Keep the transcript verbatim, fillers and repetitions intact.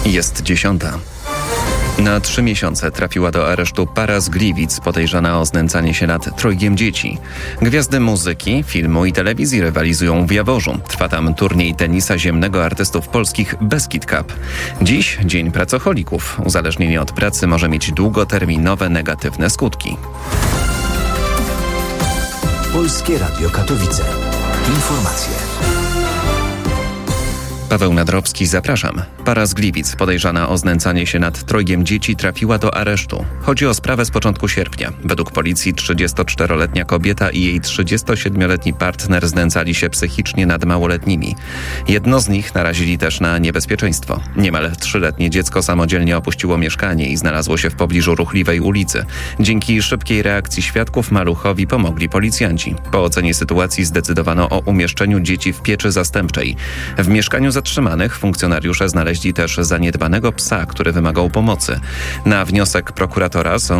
Jest dziesiąta. Na trzy miesiące trafiła do aresztu para z Gliwic podejrzana o znęcanie się nad trojgiem dzieci. Gwiazdy muzyki, filmu i telewizji rywalizują w Jaworzu. Trwa tam turniej tenisa ziemnego artystów polskich Beskid Cup. Dziś dzień pracocholików. Uzależnienie od pracy może mieć długoterminowe negatywne skutki. Polskie Radio Katowice. Informacje. Paweł Nadrowski, zapraszam. Para z Gliwic podejrzana o znęcanie się nad trojgiem dzieci trafiła do aresztu. Chodzi o sprawę z początku sierpnia. Według policji trzydziestoczteroletnia kobieta i jej trzydziestosiedmioletni partner znęcali się psychicznie nad małoletnimi. Jedno z nich narazili też na niebezpieczeństwo. Niemal trzyletnie dziecko samodzielnie opuściło mieszkanie i znalazło się w pobliżu ruchliwej ulicy. Dzięki szybkiej reakcji świadków maluchowi pomogli policjanci. Po ocenie sytuacji zdecydowano o umieszczeniu dzieci w pieczy zastępczej. W mieszkaniu zatrzymanych funkcjonariusze znaleźli też zaniedbanego psa, który wymagał pomocy. Na wniosek prokuratora sąd